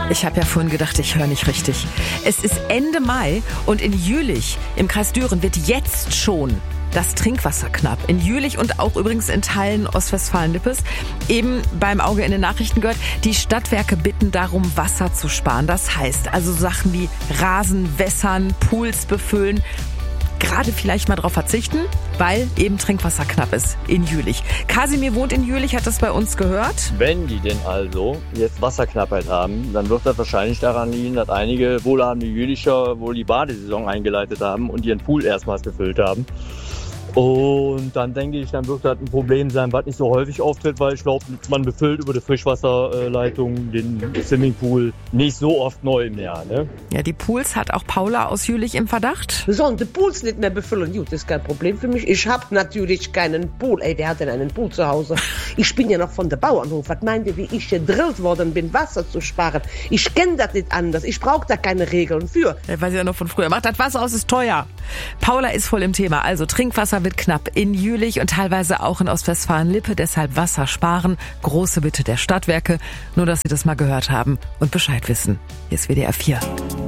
Ich habe ja vorhin gedacht, ich höre nicht richtig. Es ist Ende Mai und in Jülich im Kreis Düren wird jetzt schon das Trinkwasser knapp. In Jülich und auch übrigens in Teilen Ostwestfalen-Lippes. Eben beim Auge in den Nachrichten gehört, die Stadtwerke bitten darum, Wasser zu sparen. Das heißt also Sachen wie Rasen wässern, Pools befüllen. Gerade vielleicht mal drauf verzichten, weil eben Trinkwasser knapp ist in Jülich. Kasimir wohnt in Jülich, hat das bei uns gehört. Wenn die denn also jetzt Wasserknappheit haben, dann wird das wahrscheinlich daran liegen, dass einige wohlhabende Jülicher wohl die Badesaison eingeleitet haben und ihren Pool erstmals befüllt haben. Und dann denke ich, dann wird das ein Problem sein, was nicht so häufig auftritt, weil ich glaube, man befüllt über die Frischwasserleitung den Swimmingpool nicht so oft neu im Jahr. Ne? Ja, die Pools hat auch Paula aus Jülich im Verdacht. Wir sollen die Pools nicht mehr befüllen. Gut, das ist kein Problem für mich. Ich habe natürlich keinen Pool. Wer hat denn einen Pool zu Hause? Ich bin ja noch von der Bauernhof. Was meint ihr, wie ich gedrillt worden bin, Wasser zu sparen? Ich kenne das nicht anders. Ich brauche da keine Regeln für. Ja, weiß ich ja noch von früher. Macht das Wasser aus, ist teuer. Paula ist voll im Thema. Also Trinkwasser wird knapp in Jülich und teilweise auch in Ostwestfalen-Lippe. Deshalb Wasser sparen. Große Bitte der Stadtwerke. Nur, dass Sie das mal gehört haben und Bescheid wissen. Hier ist WDR 4.